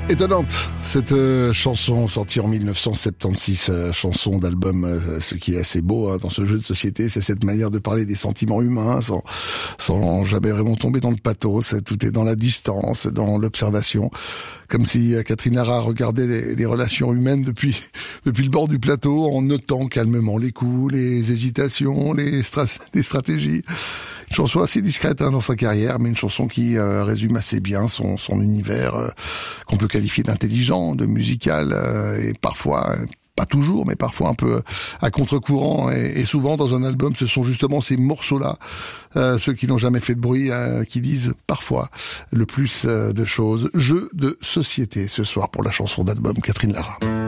Étonnante, cette chanson sortie en 1976, chanson d'album. Ce qui est assez beau dans ce jeu de société, c'est cette manière de parler des sentiments humains sans jamais vraiment tomber dans le pathos. Tout est dans la distance, dans l'observation, comme si Catherine Lara regardait les relations humaines depuis le bord du plateau, en notant calmement les coups, les hésitations, les stratégies. Une chanson assez discrète dans sa carrière, mais une chanson qui résume assez bien son univers, qu'on peut qualifier d'intelligent, de musical, et parfois, pas toujours, mais parfois un peu à contre-courant. Et souvent dans un album, ce sont justement ces morceaux-là, ceux qui n'ont jamais fait de bruit, qui disent parfois le plus de choses. Jeu de société ce soir pour la chanson d'album Catherine Lara.